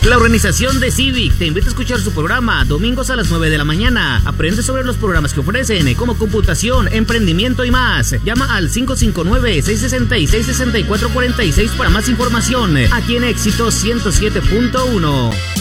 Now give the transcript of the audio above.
La organización de Civic te invita a escuchar su programa domingos a las 9 de la mañana. Aprende sobre los programas que ofrecen, como computación, emprendimiento y más. Llama al 559-666-6446 para más información. Aquí en Éxito 107.1.